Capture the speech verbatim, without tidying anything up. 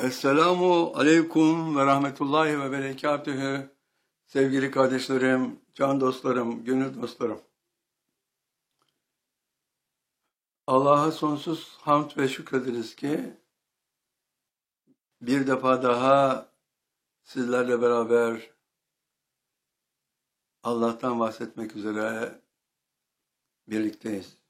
Esselamu aleyküm ve rahmetullahi ve berekatühü. Sevgili kardeşlerim, can dostlarım, gönül dostlarım. Allah'a sonsuz hamd ve şükrederiz ki bir defa daha sizlerle beraber Allah'tan bahsetmek üzere birlikteyiz.